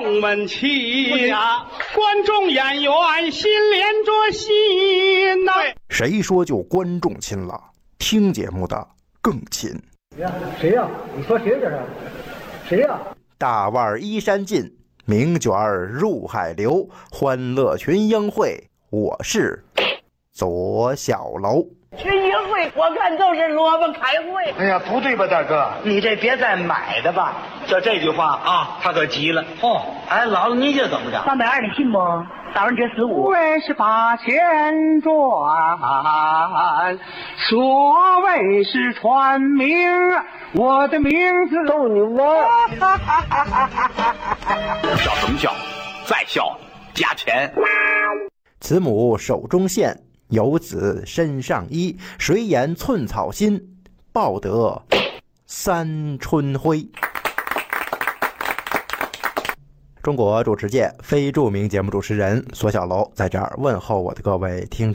们齐，观众演员心连着心呐。 谁说就观众亲了？听节目的更亲。 谁呀？你说谁这是？谁呀？ 大腕依山尽，名卷入海流，欢乐群英会，我是左小楼。 群英会我看就是萝卜开会。 哎呀，不对吧，大哥？ 你这别再买的吧。 就这句话啊，他可急了。哦，哎，姥姥你这怎么着 320你信不？打完这15， 为是把钱赚，所谓是传名，我的名字逗你玩。 笑什么笑？再笑加钱。 慈母手中线，游子身上衣。谁言寸草心，报得三春晖。中国主持界非著名节目主持人索小楼在这儿问候我的各位听众。